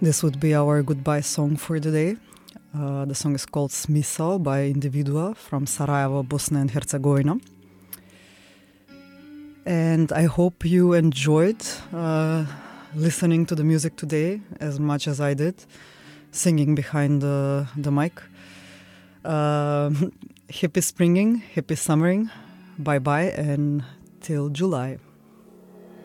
This would be our goodbye song for the day. The song is called Smisao by Individua from Sarajevo, Bosnia and Herzegovina. And I hope you enjoyed listening to the music today as much as I did, singing behind the mic. Happy springing, happy summering. Bye-bye and till July.